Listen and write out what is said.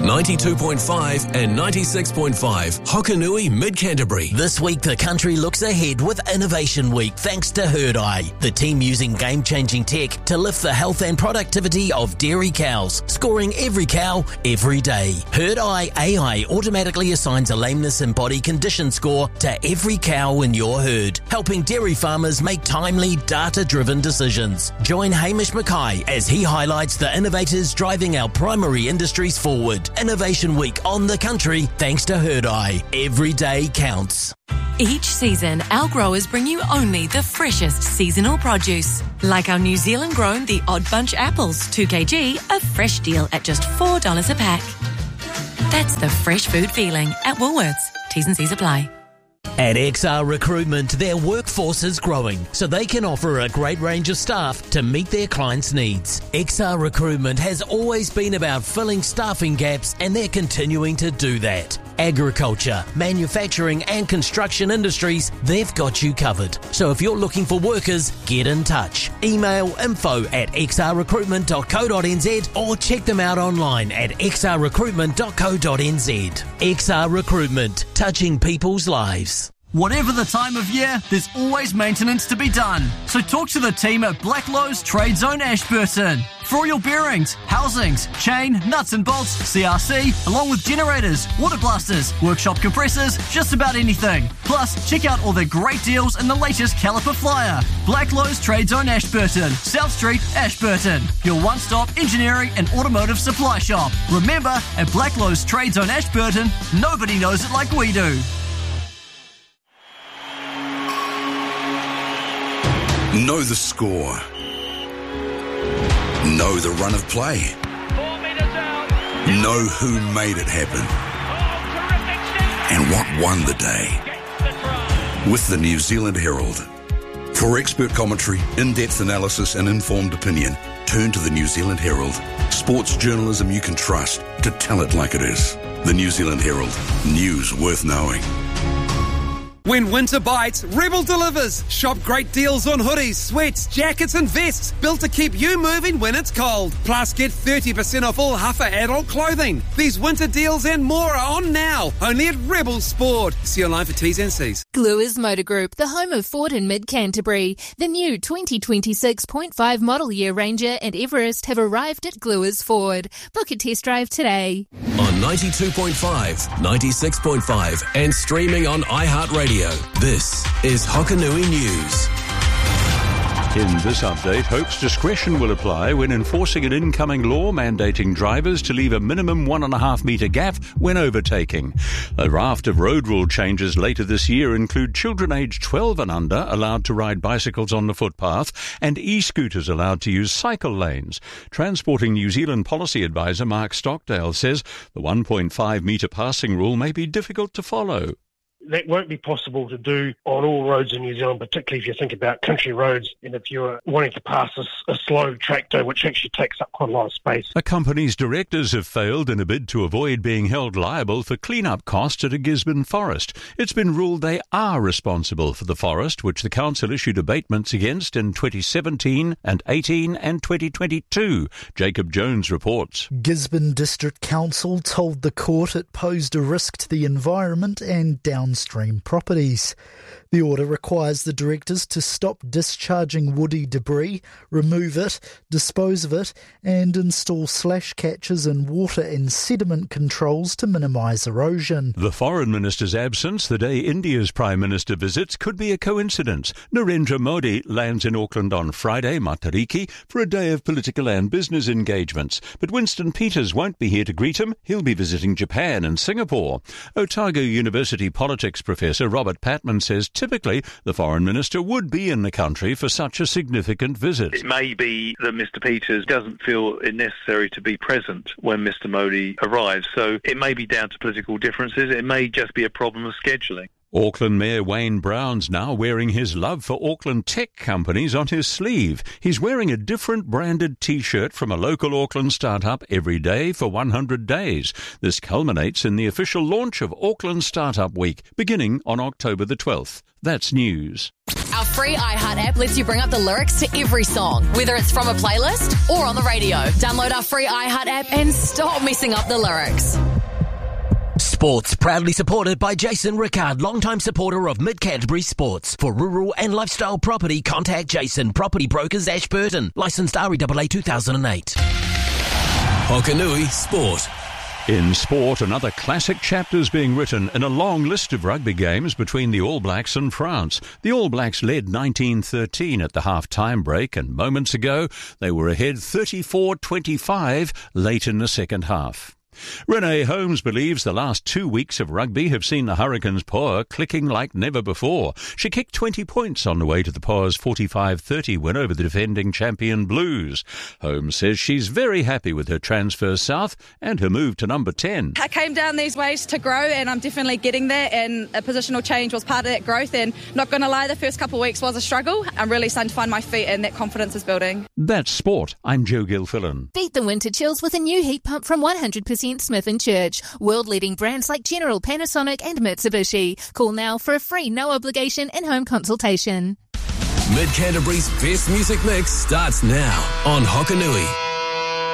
92.5 and 96.5 Hokanui Mid-Canterbury. This week the country looks ahead with Innovation Week thanks to Herd Eye, the team using game-changing tech to lift the health and productivity of dairy cows, scoring every cow every day. Herd Eye AI automatically assigns a lameness and body condition score to every cow in your herd, helping dairy farmers make timely, data-driven decisions. Join Hamish Mackay as he highlights the innovators driving our primary industries forward. Innovation Week on the country thanks to Herd Eye. Every day counts. Each season, our growers bring you only the freshest seasonal produce. Like our New Zealand grown The Odd Bunch apples, 2 kg, a fresh deal at just $4 a pack. That's the fresh food feeling at Woolworths. T's and C's apply. At XR Recruitment, their workforce is growing, so they can offer a great range of staff to meet their clients' needs. XR Recruitment has always been about filling staffing gaps, and they're continuing to do that. Agriculture, manufacturing and construction industries, they've got you covered. So if you're looking for workers, get in touch. Email info@xrrecruitment.co.nz or check them out online at xrrecruitment.co.nz. XR Recruitment, touching people's lives. Whatever the time of year, there's always maintenance to be done. So talk to the team at Blacklowe's Trade Zone Ashburton. For all your bearings, housings, chain, nuts and bolts, CRC, along with generators, water blasters, workshop compressors, just about anything. Plus, check out all their great deals and the latest caliper flyer. Blacklowe's Trade Zone Ashburton, South Street, Ashburton. Your one-stop engineering and automotive supply shop. Remember, at Blacklowe's Trade Zone Ashburton, nobody knows it like we do. Know the score. Know the run of play. 4 metres out. Know who made it happen. And what won the day. With the New Zealand Herald. For expert commentary, in-depth analysis and informed opinion, turn to the New Zealand Herald. Sports journalism you can trust to tell it like it is. The New Zealand Herald. News worth knowing. When winter bites, Rebel delivers. Shop great deals on hoodies, sweats, jackets and vests, built to keep you moving when it's cold. Plus, get 30% off all Huffer adult clothing. These winter deals and more are on now, only at Rebel Sport. See online for T's and C's. Gluers Motor Group, the home of Ford in Mid-Canterbury. The new 2026.5 model year Ranger and Everest have arrived at Gluers Ford. Book a test drive today. On 92.5, 96.5 and streaming on iHeartRadio. This is Hokanui News. In this update, Hope's discretion will apply when enforcing an incoming law mandating drivers to leave a minimum 1.5 metre gap when overtaking. A raft of road rule changes later this year include children aged 12 and under allowed to ride bicycles on the footpath and e-scooters allowed to use cycle lanes. Transporting New Zealand policy advisor Mark Stockdale says the 1.5 metre passing rule may be difficult to follow. That won't be possible to do on all roads in New Zealand, particularly if you think about country roads and if you're wanting to pass a slow tractor, which actually takes up quite a lot of space. A company's directors have failed in a bid to avoid being held liable for clean-up costs at a Gisborne forest. It's been ruled they are responsible for the forest, which the council issued abatements against in 2017 and 18 and 2022. Jacob Jones reports. Gisborne District Council told the court it posed a risk to the environment and downstream properties. The order requires the directors to stop discharging woody debris, remove it, dispose of it, and install slash catches and water and sediment controls to minimise erosion. The Foreign Minister's absence the day India's Prime Minister visits could be a coincidence. Narendra Modi lands in Auckland on Friday, Matariki, for a day of political and business engagements. But Winston Peters won't be here to greet him. He'll be visiting Japan and Singapore. Otago University politics professor Robert Patman says typically the Foreign Minister would be in the country for such a significant visit. It may be that Mr Peters doesn't feel it necessary to be present when Mr Modi arrives, so it may be down to political differences. It may just be a problem of scheduling. Auckland Mayor Wayne Brown's now wearing his love for Auckland tech companies on his sleeve. He's wearing a different branded T-shirt from a local Auckland startup every day for 100 days. This culminates in the official launch of Auckland Startup Week, beginning on October the 12th. That's news. Our free iHeart app lets you bring up the lyrics to every song, whether it's from a playlist or on the radio. Download our free iHeart app and stop messing up the lyrics. Sports proudly supported by Jason Rickard, longtime supporter of Mid-Canterbury Sports. For rural and lifestyle property, contact Jason, Property Brokers, Ashburton. Licensed REAA 2008. Hokanui Sport. In sport, another classic chapter is being written in a long list of rugby games between the All Blacks and France. The All Blacks led 19-13 at the half-time break, and moments ago they were ahead 34-25 late in the second half. Renee Holmes believes the last 2 weeks of rugby have seen the Hurricanes' power clicking like never before. She kicked 20 points on the way to the Power's 45-30 win over the defending champion Blues. Holmes says she's very happy with her transfer south and her move to number 10. I came down these ways to grow, and I'm definitely getting there, and a positional change was part of that growth, and not going to lie, the first couple of weeks was a struggle. I'm really starting to find my feet, and that confidence is building. That's sport. I'm Joe Gilfillan. Beat the winter chills with a new heat pump from 100% Smith & Church. World-leading brands like General, Panasonic and Mitsubishi. Call now for a free, no-obligation in-home consultation. Mid-Canterbury's best music mix starts now on Hokanui.